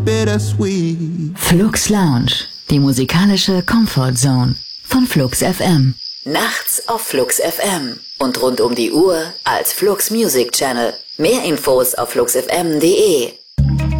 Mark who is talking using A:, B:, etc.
A: bittersweet.
B: Flux Lounge, die musikalische Comfort Zone von Flux FM. Nachts auf Flux FM und rund um die Uhr als Flux Music Channel. Mehr Infos auf fluxfm.de.